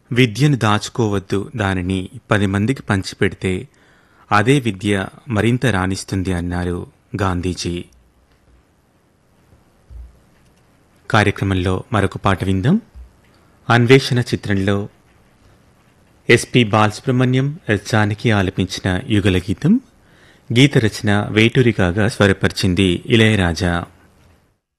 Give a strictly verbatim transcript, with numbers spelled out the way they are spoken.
విద్యను దాచుకోవద్దు, దానిని పది మందికి పంచిపెడితే అదే విద్య మరింత రాణిస్తుంది అన్నారు గాంధీజీ. కార్యక్రమంలో మరొక పాట విందాం. అన్వేషణ చిత్రంలో ఎస్పి బాలసుబ్రహ్మణ్యం, ఎస్ జానకి ఆలపించిన యుగల గీతం. గీత రచన వేటూరి కాగా స్వరపరిచింది ఇళయరాజా.